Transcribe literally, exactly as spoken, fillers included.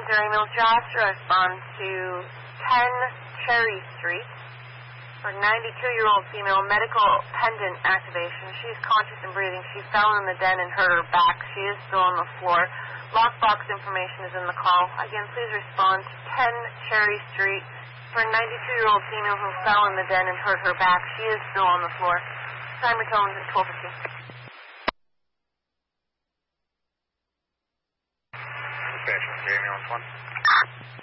Gary Mills Josh to respond to ten Cherry Street for ninety-two-year-old female, medical pendant activation. She's conscious and breathing. She fell in the den and hurt her back. She is still on the floor. Lockbox information is in the call. Again, please respond to ten Cherry Street for a ninety-two-year-old female who fell in the den and hurt her back. She is still on the floor. Timer tones at twelve fifteen. Dispatch, Gary Mills one.